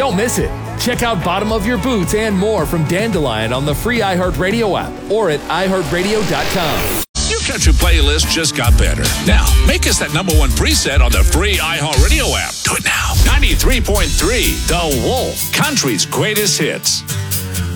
Don't miss it. Check out Bottom of Your Boots and more from Dandelion on the free iHeartRadio app or at iHeartRadio.com. Your country playlist just got better. Now, make us that number one preset on the free iHeartRadio app. Do it now. 93.3 The Wolf, country's greatest hits.